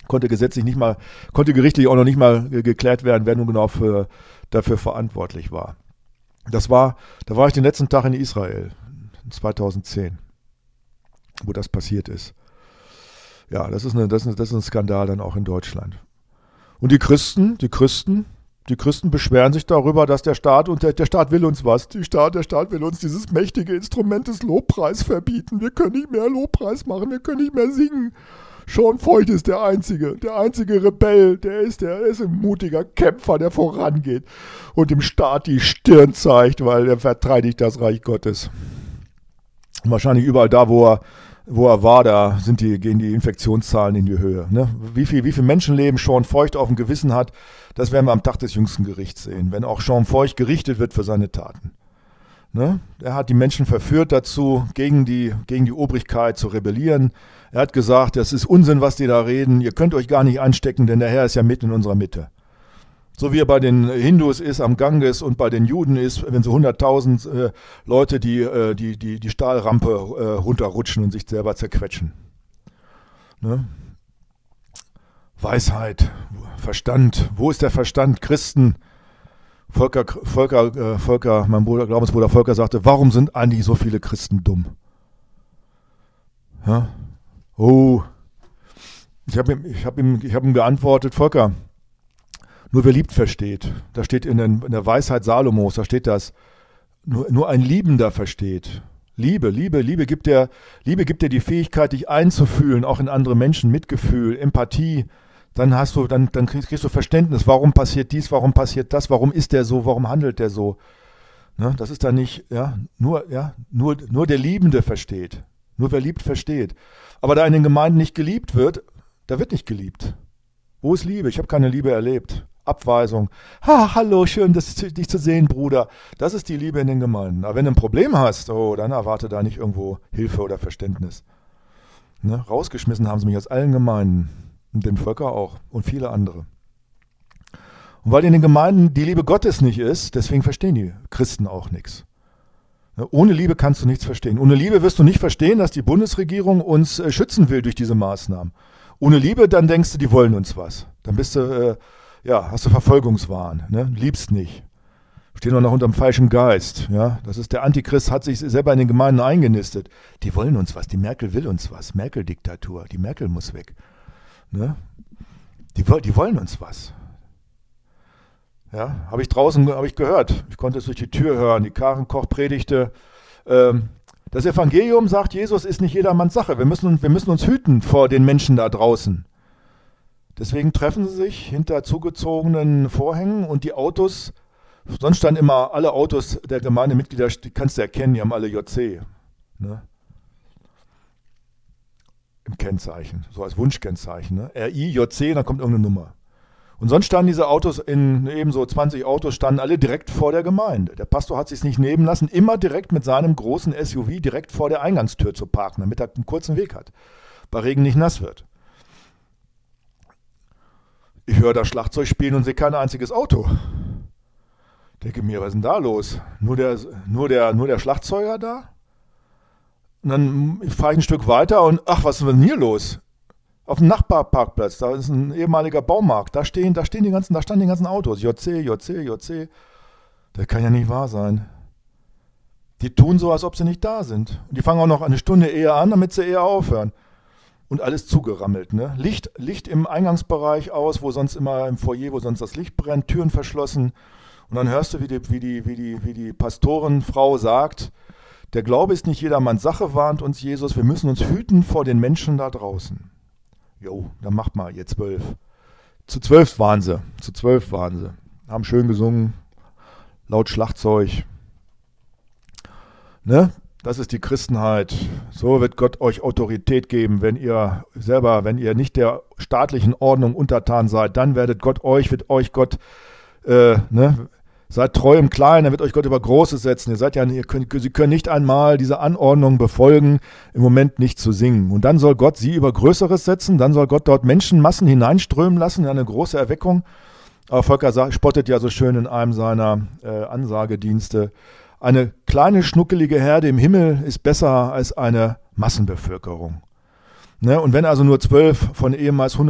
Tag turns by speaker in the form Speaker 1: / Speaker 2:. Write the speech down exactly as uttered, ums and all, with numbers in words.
Speaker 1: Konnte gesetzlich nicht mal, konnte gerichtlich auch noch nicht mal geklärt werden, wer nun genau für, dafür verantwortlich war. Das war, da war ich den letzten Tag in Israel, zweitausendzehn, wo das passiert ist. Ja, das ist, eine, das, ist, das ist ein Skandal dann auch in Deutschland. Und die Christen, die Christen, die Christen beschweren sich darüber, dass der Staat, und der, der Staat will uns was, die Staat, der Staat will uns dieses mächtige Instrument des Lobpreis verbieten. Wir können nicht mehr Lobpreis machen, wir können nicht mehr singen. Sean Feucht ist der Einzige, der einzige Rebell, der ist, der ist ein mutiger Kämpfer, der vorangeht und dem Staat die Stirn zeigt, weil er verteidigt das Reich Gottes. Und wahrscheinlich überall da, wo er, wo er war, da sind die, gehen die Infektionszahlen in die Höhe. Ne? Wie viel, wie viel Menschenleben Sean Feucht auf dem Gewissen hat, das werden wir am Tag des jüngsten Gerichts sehen, wenn auch Sean Feucht gerichtet wird für seine Taten. Ne? Er hat die Menschen verführt dazu, gegen die, gegen die Obrigkeit zu rebellieren. Er hat gesagt, das ist Unsinn, was die da reden. Ihr könnt euch gar nicht anstecken, denn der Herr ist ja mitten in unserer Mitte. So wie er bei den Hindus ist am Ganges und bei den Juden ist, wenn so hunderttausend äh, Leute die, äh, die, die, die Stahlrampe äh, runterrutschen und sich selber zerquetschen. Ne? Weisheit, Verstand. Wo ist der Verstand? Christen. Volker, Volker, äh, Volker, mein Bruder, Glaubensbruder Volker sagte, warum sind eigentlich so viele Christen dumm? Ja? Oh, ich habe ihm, ich hab ihm, ich hab ihm geantwortet, Volker, nur wer liebt, versteht. Da steht in, den, in der Weisheit Salomos, da steht das, nur, nur ein Liebender versteht. Liebe, Liebe, Liebe gibt dir, Liebe gibt dir die Fähigkeit, dich einzufühlen, auch in andere Menschen, Mitgefühl, Empathie. Dann hast du, dann, dann kriegst, kriegst du Verständnis, warum passiert dies, warum passiert das, warum ist der so, warum handelt der so. Ne, das ist dann nicht, ja, nur, ja, nur, nur der Liebende versteht. Nur wer liebt, versteht. Aber da in den Gemeinden nicht geliebt wird, da wird nicht geliebt. Wo ist Liebe? Ich habe keine Liebe erlebt. Abweisung. Ha, hallo, schön, das, dich zu sehen, Bruder. Das ist die Liebe in den Gemeinden. Aber wenn du ein Problem hast, oh, dann erwarte da nicht irgendwo Hilfe oder Verständnis. Ne, rausgeschmissen haben sie mich aus allen Gemeinden. Und den Völker auch und viele andere. Und weil in den Gemeinden die Liebe Gottes nicht ist, deswegen verstehen die Christen auch nichts. Ohne Liebe kannst du nichts verstehen. Ohne Liebe wirst du nicht verstehen, dass die Bundesregierung uns äh, schützen will durch diese Maßnahmen. Ohne Liebe, dann denkst du, die wollen uns was. Dann bist du, äh, ja, hast du Verfolgungswahn, ne? Liebst nicht. Stehen doch noch unter dem falschen Geist. Ja? Das ist der Antichrist, hat sich selber in den Gemeinden eingenistet. Die wollen uns was, die Merkel will uns was. Merkel-Diktatur, die Merkel muss weg. Ne? Die, die wollen uns was. Ja, habe ich draußen hab ich gehört. Ich konnte es durch die Tür hören. Die Karen Koch predigte. Ähm, das Evangelium, sagt Jesus, ist nicht jedermanns Sache. Wir müssen, wir müssen uns hüten vor den Menschen da draußen. Deswegen treffen sie sich hinter zugezogenen Vorhängen und die Autos, sonst standen immer alle Autos der Gemeindemitglieder, die kannst du erkennen, die haben alle J C. Ne? Im Kennzeichen, so als Wunschkennzeichen. Ne? R I, J C, dann kommt irgendeine Nummer. Und sonst standen diese Autos, in ebenso zwanzig Autos, standen alle direkt vor der Gemeinde. Der Pastor hat sich nicht nehmen lassen, immer direkt mit seinem großen S U V direkt vor der Eingangstür zu parken, damit er einen kurzen Weg hat, bei Regen nicht nass wird. Ich höre da Schlagzeug spielen und sehe kein einziges Auto. Denke mir, was ist denn da los? Nur der, nur der, nur der Schlagzeuger da? Und dann fahre ich ein Stück weiter und ach, was ist denn hier los? Auf dem Nachbarparkplatz, da ist ein ehemaliger Baumarkt, da stehen, da stehen die ganzen, da standen die ganzen Autos, J C, J C, J C. Das kann ja nicht wahr sein. Die tun so, als ob sie nicht da sind. Und die fangen auch noch eine Stunde eher an, damit sie eher aufhören. Und alles zugerammelt, ne? Licht, Licht im Eingangsbereich aus, wo sonst immer im Foyer, wo sonst das Licht brennt, Türen verschlossen. Und dann hörst du, wie die, wie die, wie die, wie die Pastorenfrau sagt, der Glaube ist nicht jedermanns Sache, warnt uns Jesus, wir müssen uns hüten vor den Menschen da draußen. Jo, dann macht mal, ihr zwölf. Zu zwölf waren sie, zu zwölf waren sie. Haben schön gesungen, laut Schlagzeug. Ne? Das ist die Christenheit. So wird Gott euch Autorität geben, wenn ihr selber, wenn ihr nicht der staatlichen Ordnung untertan seid, dann werdet Gott euch, wird euch Gott, äh, ne? Seid treu im Kleinen, dann wird euch Gott über Großes setzen. Ihr seid ja, ihr könnt, Sie können nicht einmal diese Anordnung befolgen, im Moment nicht zu singen. Und dann soll Gott sie über Größeres setzen, dann soll Gott dort Menschenmassen hineinströmen lassen in eine große Erweckung. Aber Volker sagt, spottet ja so schön in einem seiner äh, Ansagedienste. Eine kleine, schnuckelige Herde im Himmel ist besser als eine Massenbevölkerung. Ne? Und wenn also nur zwölf von ehemals